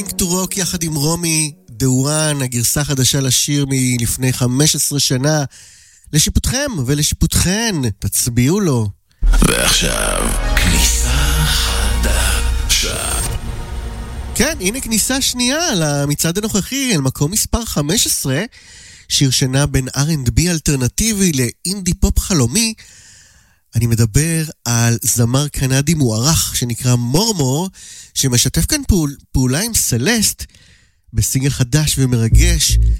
to Rock יחד עם רומי דאורן, הגרסה החדשה לשיר מלפני 15 שנה. לשיפוטכם ולשיפוטכן, תצביעו לו. ועכשיו, כניסה חדשה. כן, הנה כניסה שנייה למצעד הנוכחי, אל מקום מספר 15, שיר שנע בין R&B אלטרנטיבי לאינדי פופ חלומי. אני מדבר על זמר קנדי מוערך שנקרא מורמור, שמשתף כאן פעולה עם סלסט בסינגל חדש ומרגש